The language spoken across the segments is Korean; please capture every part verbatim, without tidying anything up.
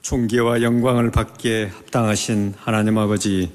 존귀와 영광을 받기에 합당하신 하나님 아버지,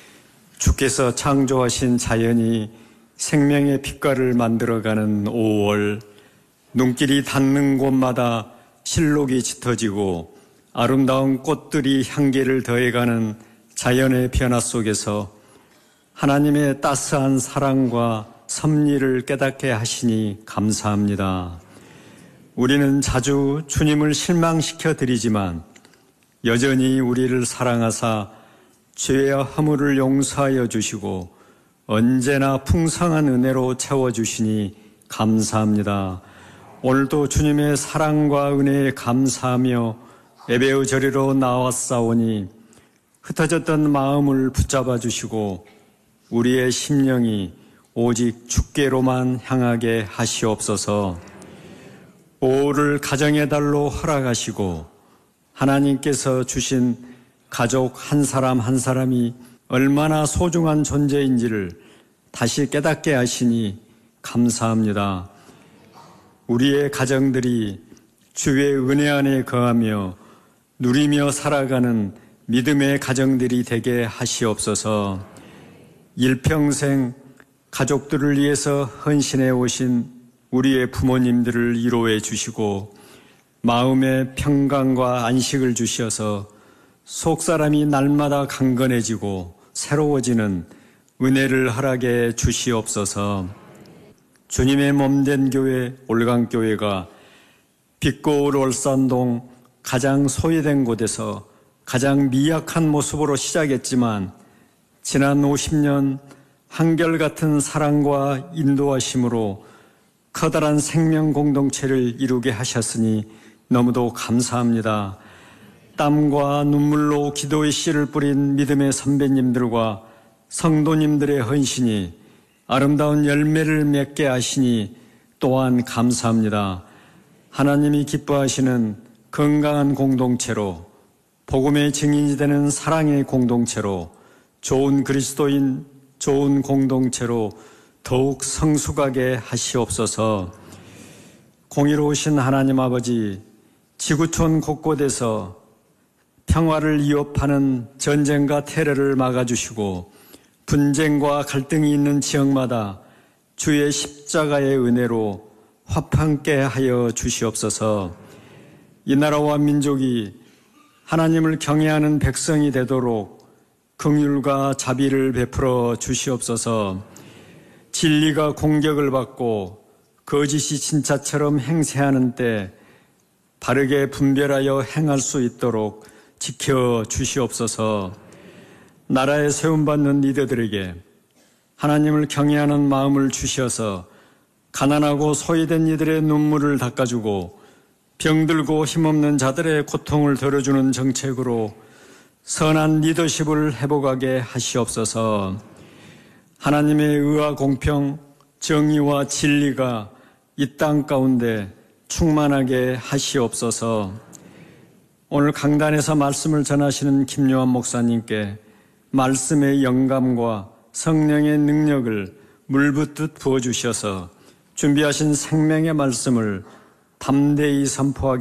주께서 창조하신 자연이 생명의 빛깔을 만들어가는 오월, 눈길이 닿는 곳마다 실록이 짙어지고 아름다운 꽃들이 향기를 더해가는 자연의 변화 속에서 하나님의 따스한 사랑과 섭리를 깨닫게 하시니 감사합니다. 우리는 자주 주님을 실망시켜 드리지만 여전히 우리를 사랑하사 죄와 허물을 용서하여 주시고 언제나 풍성한 은혜로 채워주시니 감사합니다. 오늘도 주님의 사랑과 은혜에 감사하며 예배의 자리로 나왔사오니 흩어졌던 마음을 붙잡아 주시고 우리의 심령이 오직 주께로만 향하게 하시옵소서. 오후를 가정의 달로 허락하시고 하나님께서 주신 가족 한 사람 한 사람이 얼마나 소중한 존재인지를 다시 깨닫게 하시니 감사합니다. 우리의 가정들이 주의 은혜 안에 거하며 누리며 살아가는 믿음의 가정들이 되게 하시옵소서. 일평생 가족들을 위해서 헌신해 오신 우리의 부모님들을 위로해 주시고 마음의 평강과 안식을 주셔서 속사람이 날마다 강건해지고 새로워지는 은혜를 허락해 주시옵소서. 주님의 몸된 교회 올강교회가 빛고울 올산동 가장 소외된 곳에서 가장 미약한 모습으로 시작했지만 지난 오십 년 한결같은 사랑과 인도하심으로 커다란 생명 공동체를 이루게 하셨으니 너무도 감사합니다. 땀과 눈물로 기도의 씨를 뿌린 믿음의 선배님들과 성도님들의 헌신이 아름다운 열매를 맺게 하시니 또한 감사합니다. 하나님이 기뻐하시는 건강한 공동체로, 복음의 증인이 되는 사랑의 공동체로, 좋은 그리스도인, 좋은 공동체로 더욱 성숙하게 하시옵소서. 공의로우신 하나님 아버지, 지구촌 곳곳에서 평화를 위협하는 전쟁과 테러를 막아주시고 분쟁과 갈등이 있는 지역마다 주의 십자가의 은혜로 화평케 하여 주시옵소서. 이 나라와 민족이 하나님을 경외하는 백성이 되도록 긍휼과 자비를 베풀어 주시옵소서. 진리가 공격을 받고 거짓이 진짜처럼 행세하는 때 바르게 분별하여 행할 수 있도록 지켜 주시옵소서. 나라에 세움받는 리더들에게 하나님을 경외하는 마음을 주셔서 가난하고 소외된 이들의 눈물을 닦아주고 병들고 힘없는 자들의 고통을 덜어주는 정책으로 선한 리더십을 회복하게 하시옵소서. 하나님의 의와 공평, 정의와 진리가 이 땅 가운데 충만하게 하시옵소서. 오늘 강단에서 말씀을 전하시는 김요한 목사님께 말씀의 영감과 성령의 능력을 물붓듯 부어주셔서 준비하신 생명의 말씀을 담대히 선포하게